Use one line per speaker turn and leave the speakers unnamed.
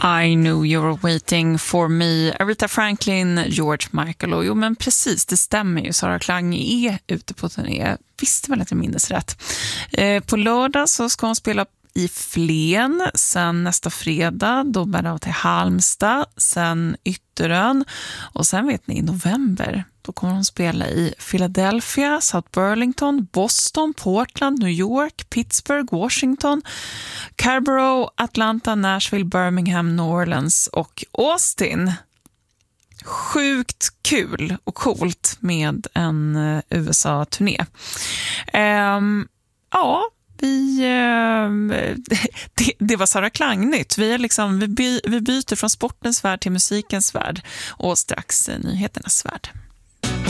I know you're waiting for me. Aretha Franklin, George Michael. Och jo, men precis, det stämmer ju. Sara Klang är ute på turné. Visste väl att jag minns rätt. På lördag så ska hon spela i Flen. Sen nästa fredag då bär det av till Halmstad. Sen Ytterön. Och sen vet ni, i november då kommer hon spela i Philadelphia, South Burlington, Boston, Portland, New York, Pittsburgh, Washington, Scarborough, Atlanta, Nashville, Birmingham, New Orleans och Austin. Sjukt kul och coolt med en USA-turné. Ja, det var Sara Klang-nytt. Vi byter från sportens värld till musikens värld och strax nyheternas värld.